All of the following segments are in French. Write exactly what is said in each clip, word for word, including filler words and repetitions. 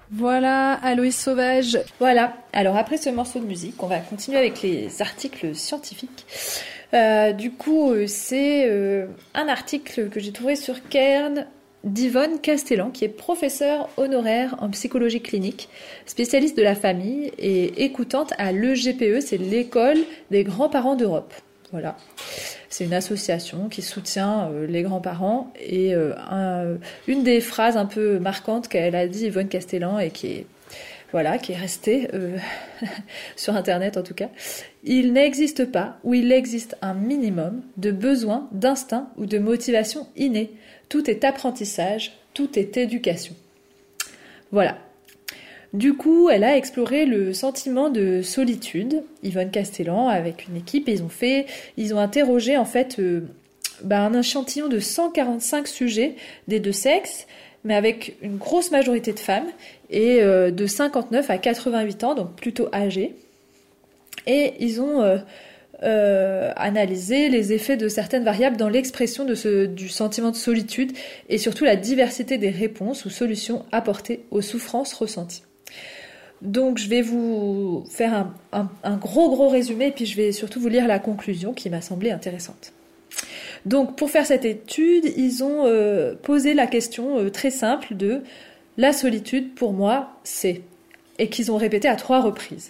Voilà, Aloïs Sauvage. Voilà, alors après ce morceau de musique, on va continuer avec les articles scientifiques. Euh, du coup, euh, c'est euh, un article que j'ai trouvé sur Cairn d'Yvonne Castellan, qui est professeure honoraire en psychologie clinique, spécialiste de la famille et écoutante à l'E G P E, c'est l'École des grands-parents d'Europe. Voilà. C'est une association qui soutient euh, les grands-parents et euh, un, une des phrases un peu marquantes qu'elle a dit Yvonne Castellan et qui est voilà, qui est restée euh, sur internet en tout cas. Il n'existe pas ou il existe un minimum de besoin, d'instinct ou de motivation innée. Tout est apprentissage, tout est éducation. Voilà. Du coup, elle a exploré le sentiment de solitude, Yvonne Castellan, avec une équipe. Ils ont fait, ils ont interrogé en fait euh, bah, un échantillon de cent quarante-cinq sujets des deux sexes, mais avec une grosse majorité de femmes, et euh, de cinquante-neuf à quatre-vingt-huit ans, donc plutôt âgées. Et ils ont euh, euh, analysé les effets de certaines variables dans l'expression de ce, du sentiment de solitude, et surtout la diversité des réponses ou solutions apportées aux souffrances ressenties. Donc je vais vous faire un, un, un gros gros résumé et puis je vais surtout vous lire la conclusion qui m'a semblé intéressante. Donc pour faire cette étude, ils ont euh, posé la question euh, très simple de la solitude pour moi c'est, et qu'ils ont répété à trois reprises.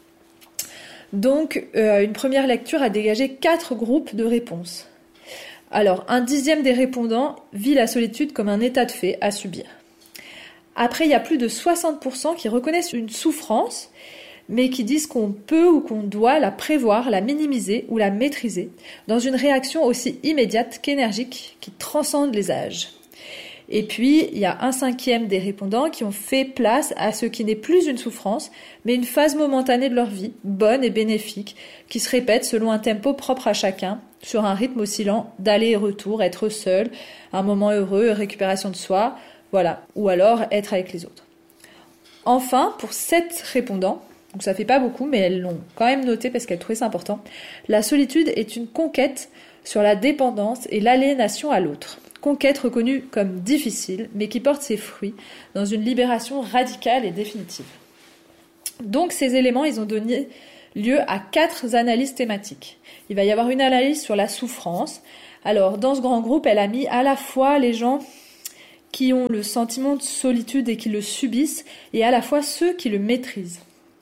Donc euh, une première lecture a dégagé quatre groupes de réponses. Alors un dixième des répondants vit la solitude comme un état de fait à subir. Après, il y a plus de soixante pour cent qui reconnaissent une souffrance, mais qui disent qu'on peut ou qu'on doit la prévoir, la minimiser ou la maîtriser, dans une réaction aussi immédiate qu'énergique, qui transcende les âges. Et puis, il y a un cinquième des répondants qui ont fait place à ce qui n'est plus une souffrance, mais une phase momentanée de leur vie, bonne et bénéfique, qui se répète selon un tempo propre à chacun, sur un rythme oscillant d'aller et retour, être seul, un moment heureux, récupération de soi, voilà, ou alors être avec les autres. Enfin, pour sept répondants, donc ça fait pas beaucoup, mais elles l'ont quand même noté parce qu'elles trouvaient ça important, la solitude est une conquête sur la dépendance et l'aliénation à l'autre. Conquête reconnue comme difficile, mais qui porte ses fruits dans une libération radicale et définitive. Donc ces éléments, ils ont donné lieu à quatre analyses thématiques. Il va y avoir une analyse sur la souffrance. Alors, dans ce grand groupe, elle a mis à la fois les gens qui ont le sentiment de solitude et qui le subissent, et à la fois ceux qui le maîtrisent.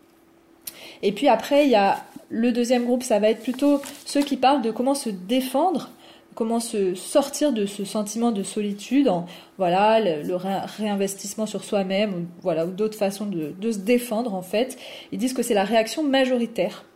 Et puis après, il y a le deuxième groupe, ça va être plutôt ceux qui parlent de comment se défendre, comment se sortir de ce sentiment de solitude, en voilà, le, le ré- réinvestissement sur soi-même, ou, voilà, ou d'autres façons de, de se défendre en fait. Ils disent que c'est la réaction majoritaire.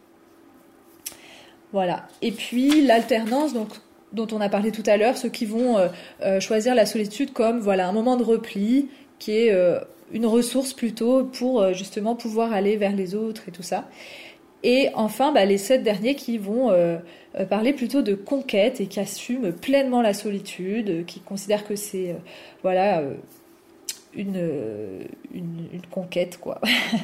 Voilà. Et puis l'alternance, donc dont on a parlé tout à l'heure, ceux qui vont euh, euh, choisir la solitude comme voilà un moment de repli, qui est euh, une ressource plutôt pour euh, justement pouvoir aller vers les autres et tout ça. Et enfin, bah, les sept derniers qui vont euh, euh, parler plutôt de conquête et qui assument pleinement la solitude, euh, qui considèrent que c'est euh, voilà euh, une, euh, une une conquête quoi.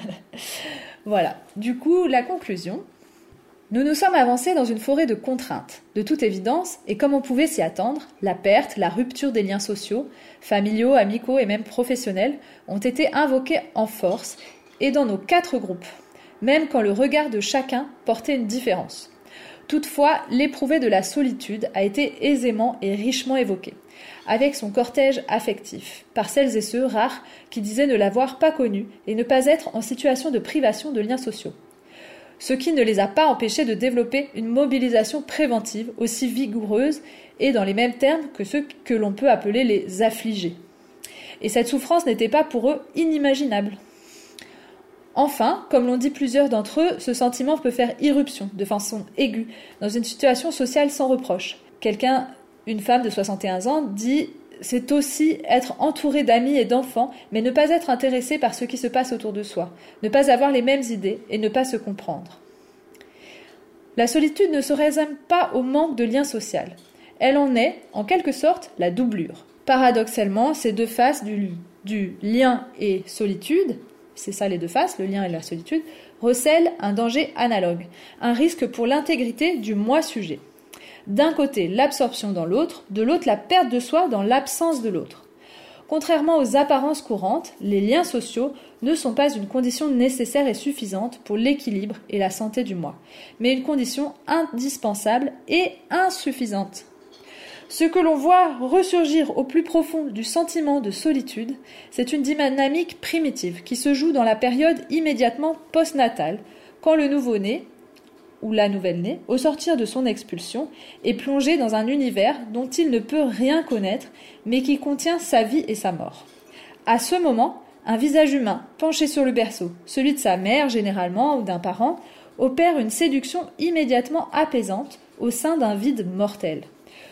Voilà. Du coup, la conclusion. Nous nous sommes avancés dans une forêt de contraintes. De toute évidence, et comme on pouvait s'y attendre, la perte, la rupture des liens sociaux, familiaux, amicaux et même professionnels, ont été invoqués en force, et dans nos quatre groupes, même quand le regard de chacun portait une différence. Toutefois, l'éprouvé de la solitude a été aisément et richement évoqué, avec son cortège affectif, par celles et ceux rares qui disaient ne l'avoir pas connu et ne pas être en situation de privation de liens sociaux. Ce qui ne les a pas empêchés de développer une mobilisation préventive aussi vigoureuse et dans les mêmes termes que ceux que l'on peut appeler les affligés. Et cette souffrance n'était pas pour eux inimaginable. Enfin, comme l'ont dit plusieurs d'entre eux, ce sentiment peut faire irruption de façon aiguë dans une situation sociale sans reproche. Quelqu'un, une femme de soixante et un ans, dit « c'est aussi être entouré d'amis et d'enfants, mais ne pas être intéressé par ce qui se passe autour de soi, ne pas avoir les mêmes idées et ne pas se comprendre. » La solitude ne se résume pas au manque de lien social. Elle en est, en quelque sorte, la doublure. Paradoxalement, ces deux faces du, du lien et solitude, c'est ça les deux faces, le lien et la solitude, recèlent un danger analogue, un risque pour l'intégrité du moi-sujet. D'un côté, l'absorption dans l'autre, de l'autre, la perte de soi dans l'absence de l'autre. Contrairement aux apparences courantes, les liens sociaux ne sont pas une condition nécessaire et suffisante pour l'équilibre et la santé du moi, mais une condition indispensable et insuffisante. Ce que l'on voit ressurgir au plus profond du sentiment de solitude, c'est une dynamique primitive qui se joue dans la période immédiatement postnatale, quand le nouveau-né, ou la nouvelle-née, au sortir de son expulsion, est plongé dans un univers dont il ne peut rien connaître, mais qui contient sa vie et sa mort. À ce moment, un visage humain, penché sur le berceau, celui de sa mère généralement ou d'un parent, opère une séduction immédiatement apaisante au sein d'un vide mortel.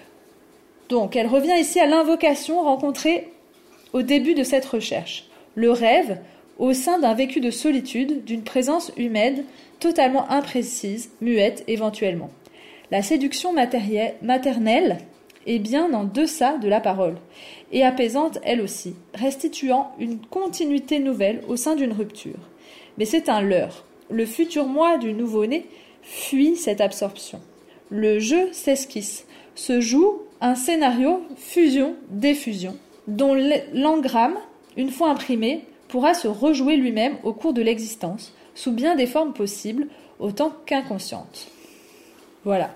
Donc, elle revient ici à l'invocation rencontrée au début de cette recherche. Le rêve, au sein d'un vécu de solitude, d'une présence humaine totalement imprécise, muette éventuellement. La séduction maternelle est bien en deçà de la parole, et apaisante elle aussi, restituant une continuité nouvelle au sein d'une rupture. Mais c'est un leurre. Le futur moi du nouveau-né fuit cette absorption. Le jeu s'esquisse, se joue un scénario fusion-défusion, dont l'engramme, une fois imprimé, pourra se rejouer lui-même au cours de l'existence, sous bien des formes possibles, autant qu'inconscientes. Voilà.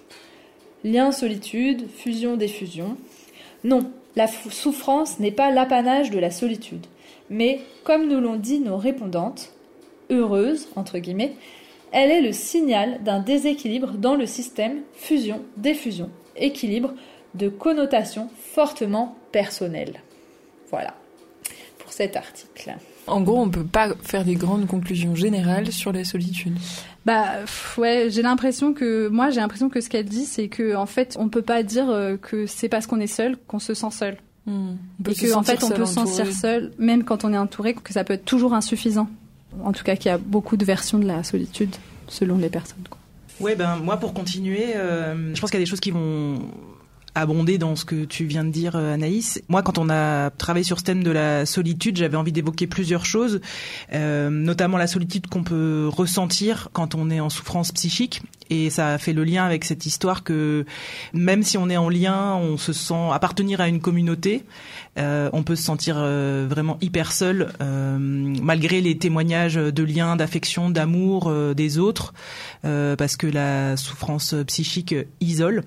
Lien, solitude, fusion, défusion. Non, la souffrance n'est pas l'apanage de la solitude, mais, comme nous l'ont dit nos répondantes, heureuses, entre guillemets, elle est le signal d'un déséquilibre dans le système fusion, défusion, équilibre de connotation fortement personnelle. Voilà, pour cet article. En gros, on peut pas faire des grandes conclusions générales sur la solitude. Bah ouais, j'ai l'impression que moi j'ai l'impression que ce qu'elle dit, c'est que en fait, on peut pas dire que c'est parce qu'on est seul qu'on se sent seul. Mmh. Et que en fait, on peut se sentir seul, même quand on est entouré, que ça peut être toujours insuffisant. En tout cas, qu'il y a beaucoup de versions de la solitude selon les personnes, quoi. Ouais, ben moi pour continuer, euh, je pense qu'il y a des choses qui vont abonder dans ce que tu viens de dire, Anaïs. Moi, quand on a travaillé sur ce thème de la solitude, j'avais envie d'évoquer plusieurs choses, euh, notamment la solitude qu'on peut ressentir quand on est en souffrance psychique. Et ça a fait le lien avec cette histoire que même si on est en lien, on se sent appartenir à une communauté, euh, on peut se sentir euh, vraiment hyper seul, euh, malgré les témoignages de liens, d'affection, d'amour euh, des autres, euh, parce que la souffrance psychique isole.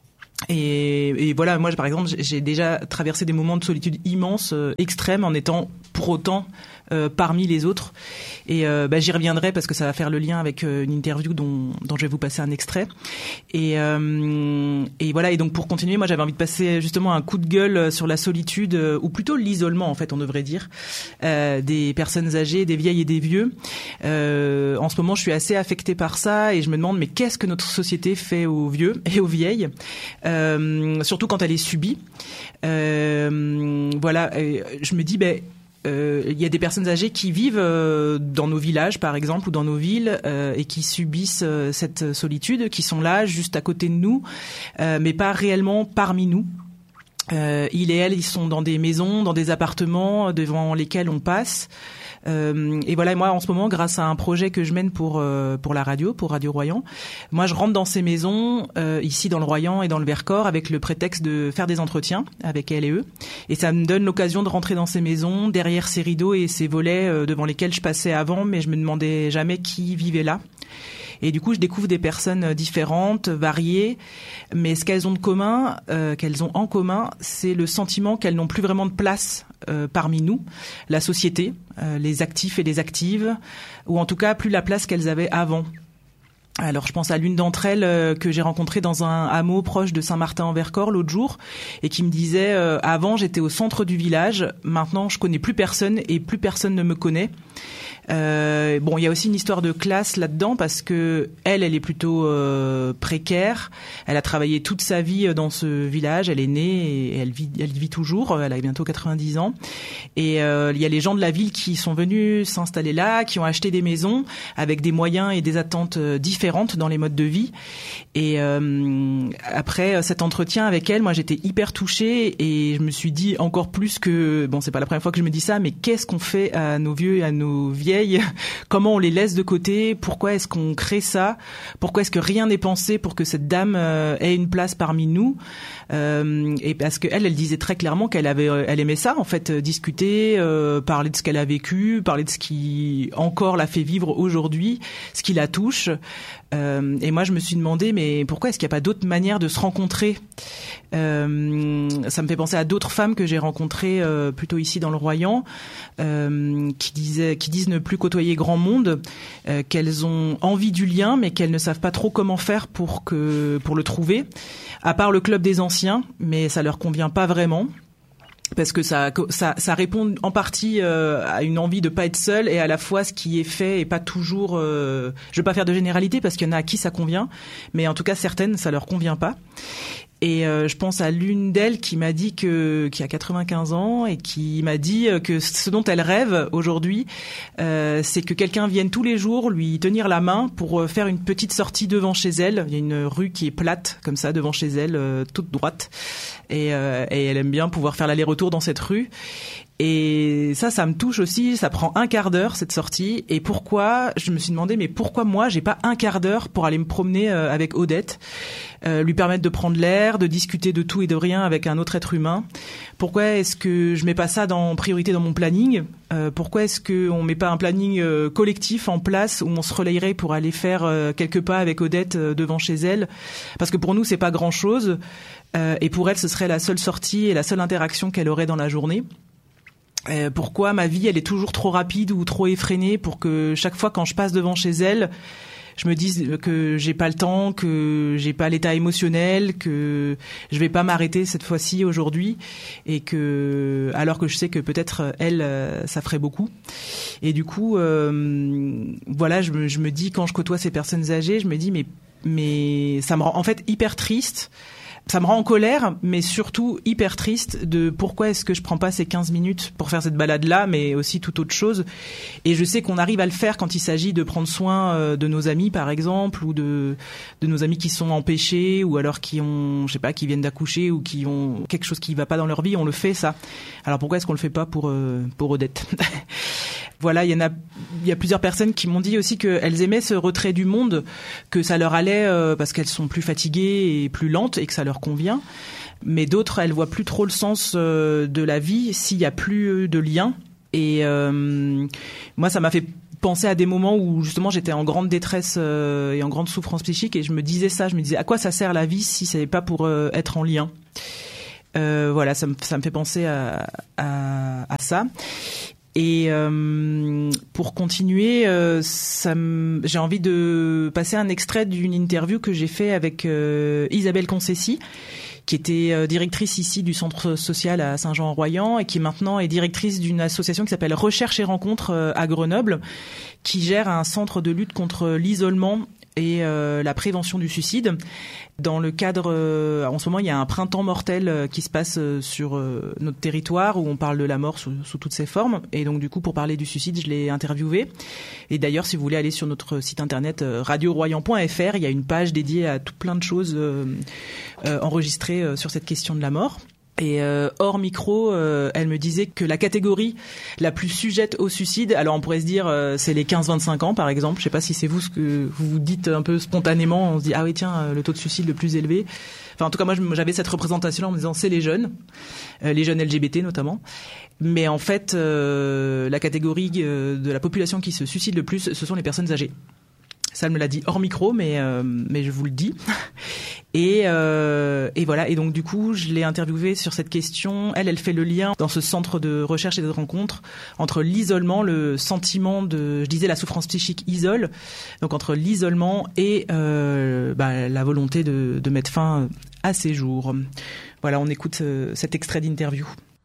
Et, et voilà, moi par exemple, j'ai déjà traversé des moments de solitude immenses, euh, extrêmes, en étant pour autant euh, parmi les autres. Et euh, bah, j'y reviendrai parce que ça va faire le lien avec euh, une interview dont, dont je vais vous passer un extrait. Et, euh, et voilà. Et donc pour continuer, moi j'avais envie de passer justement un coup de gueule sur la solitude, euh, ou plutôt l'isolement en fait, on devrait dire, euh, des personnes âgées, des vieilles et des vieux. Euh, en ce moment, je suis assez affectée par ça et je me demande mais qu'est-ce que notre société fait aux vieux et aux vieilles, euh, surtout quand elle est subie. Euh, voilà. Et je me dis ben. Euh, il y a des personnes âgées qui vivent euh, dans nos villages, par exemple, ou dans nos villes, euh, et qui subissent euh, cette solitude, qui sont là, juste à côté de nous, euh, mais pas réellement parmi nous. Euh, ils et elles, ils sont dans des maisons, dans des appartements devant lesquels on passe. Euh, et voilà, moi en ce moment, grâce à un projet que je mène pour euh, pour la radio, pour Radio Royan, moi je rentre dans ces maisons euh, ici dans le Royan et dans le Vercors avec le prétexte de faire des entretiens avec elles et eux. Et ça me donne l'occasion de rentrer dans ces maisons, derrière ces rideaux et ces volets euh, devant lesquels je passais avant, mais je me demandais jamais qui vivait là. Et du coup, je découvre des personnes différentes, variées, mais ce qu'elles ont de commun, euh, qu'elles ont en commun, c'est le sentiment qu'elles n'ont plus vraiment de place euh, parmi nous, la société, euh, les actifs et les actives, ou en tout cas plus la place qu'elles avaient avant. Alors, je pense à l'une d'entre elles euh, que j'ai rencontrée dans un hameau proche de Saint-Martin-en-Vercors l'autre jour et qui me disait euh, « Avant, j'étais au centre du village, maintenant, je connais plus personne et plus personne ne me connaît. » Euh, bon, il y a aussi une histoire de classe là-dedans parce que elle, elle est plutôt euh, précaire. Elle a travaillé toute sa vie dans ce village. Elle est née et elle vit, elle vit toujours. Elle a bientôt quatre-vingt-dix ans. Et euh, il y a les gens de la ville qui sont venus s'installer là, qui ont acheté des maisons avec des moyens et des attentes différentes. différentes dans les modes de vie. Et euh, après cet entretien avec elle, moi j'étais hyper touchée et je me suis dit encore plus que, bon c'est pas la première fois que je me dis ça, mais qu'est-ce qu'on fait à nos vieux et à nos vieilles? Comment on les laisse de côté? Pourquoi est-ce qu'on crée ça? Pourquoi est-ce que rien n'est pensé pour que cette dame euh, ait une place parmi nous? euh, Et parce que elle, elle disait très clairement qu'elle avait, elle aimait ça en fait, discuter, euh, parler de ce qu'elle a vécu, parler de ce qui encore la fait vivre aujourd'hui, ce qui la touche. Euh, et moi, je me suis demandé, mais pourquoi est-ce qu'il n'y a pas d'autres manières de se rencontrer? euh, Ça me fait penser à d'autres femmes que j'ai rencontrées euh, plutôt ici dans le Royan, euh, qui disaient, qui disent ne plus côtoyer grand monde, euh, qu'elles ont envie du lien, mais qu'elles ne savent pas trop comment faire pour que pour le trouver. À part le club des anciens, mais ça leur convient pas vraiment. Parce que ça, ça, ça répond en partie euh, à une envie de pas être seule et à la fois ce qui est fait est pas toujours. Euh, je vais pas faire de généralité parce qu'il y en a à qui ça convient, mais en tout cas certaines ça leur convient pas. Et euh, je pense à l'une d'elles qui m'a dit que qui a quatre-vingt-quinze ans et qui m'a dit que ce dont elle rêve aujourd'hui, euh, c'est que quelqu'un vienne tous les jours lui tenir la main pour faire une petite sortie devant chez elle. Il y a une rue qui est plate comme ça devant chez elle, euh, toute droite, et, euh, et elle aime bien pouvoir faire l'aller-retour dans cette rue. Et ça, ça me touche aussi. Ça prend un quart d'heure cette sortie. Et pourquoi? Je me suis demandé, mais pourquoi moi j'ai pas un quart d'heure pour aller me promener euh, avec Odette, euh, lui permettre de prendre l'air, de discuter de tout et de rien avec un autre être humain? Pourquoi est-ce que je mets pas ça dans priorité dans mon planning? euh, Pourquoi est-ce que on met pas un planning euh, collectif en place où on se relayerait pour aller faire euh, quelques pas avec Odette euh, devant chez elle? Parce que pour nous c'est pas grand chose, euh, et pour elle ce serait la seule sortie et la seule interaction qu'elle aurait dans la journée. Euh, pourquoi ma vie elle est toujours trop rapide ou trop effrénée pour que chaque fois quand je passe devant chez elle, je me dise que j'ai pas le temps, que j'ai pas l'état émotionnel, que je vais pas m'arrêter cette fois-ci aujourd'hui, et que alors que je sais que peut-être elle ça ferait beaucoup. Et du coup euh, voilà, je me, je me dis quand je côtoie ces personnes âgées, je me dis mais mais ça me rend en fait hyper triste. Ça me rend en colère, mais surtout hyper triste de pourquoi est-ce que je prends pas ces quinze minutes pour faire cette balade-là, mais aussi toute autre chose. Et je sais qu'on arrive à le faire quand il s'agit de prendre soin de nos amis, par exemple, ou de, de nos amis qui sont empêchés, ou alors qui ont, je sais pas, qui viennent d'accoucher, ou qui ont quelque chose qui va pas dans leur vie, on le fait, ça. Alors pourquoi est-ce qu'on le fait pas pour, euh, pour Odette? Voilà, il y en a, il y a plusieurs personnes qui m'ont dit aussi qu'elles aimaient ce retrait du monde, que ça leur allait euh, parce qu'elles sont plus fatiguées et plus lentes et que ça leur convient. Mais d'autres, elles voient plus trop le sens euh, de la vie s'il y a plus de lien. Et euh, moi, ça m'a fait penser à des moments où justement j'étais en grande détresse euh, et en grande souffrance psychique, et je me disais ça, je me disais à quoi ça sert la vie si c'est pas pour euh, être en lien. Euh, voilà, ça me, ça me fait penser à, à, à ça. Et euh, pour continuer, euh, ça m... j'ai envie de passer un extrait d'une interview que j'ai fait avec euh, Isabelle Concessi, qui était euh, directrice ici du centre social à Saint-Jean-en-Royan et qui maintenant est directrice d'une association qui s'appelle Recherche et Rencontres euh, à Grenoble, qui gère un centre de lutte contre l'isolement et euh, la prévention du suicide. Dans le cadre, euh, en ce moment, il y a un printemps mortel euh, qui se passe euh, sur euh, notre territoire où on parle de la mort sous, sous toutes ses formes. Et donc, du coup, pour parler du suicide, je l'ai interviewé. Et d'ailleurs, si vous voulez aller sur notre site internet euh, radio royan point f r, il y a une page dédiée à tout plein de choses euh, euh, enregistrées euh, sur cette question de la mort. Et euh, hors micro, euh, elle me disait que la catégorie la plus sujette au suicide, alors on pourrait se dire euh, c'est les quinze vingt-cinq ans par exemple, je sais pas si c'est vous ce que vous vous dites un peu spontanément, on se dit ah oui tiens, euh, le taux de suicide le plus élevé. Enfin en tout cas moi j'avais cette représentation en me disant c'est les jeunes, euh, les jeunes L G B T notamment. Mais en fait euh, la catégorie euh, de la population qui se suicide le plus, ce sont les personnes âgées. Ça, elle me l'a dit hors micro, mais euh, mais je vous le dis. Et euh, et voilà. Et donc du coup, je l'ai interviewée sur cette question. Elle, elle fait le lien dans ce centre de recherche et de rencontre entre l'isolement, le sentiment de, je disais, la souffrance psychique isole. Donc entre l'isolement et euh, bah, la volonté de, de mettre fin à ces jours. Voilà, on écoute euh, cet extrait d'interview.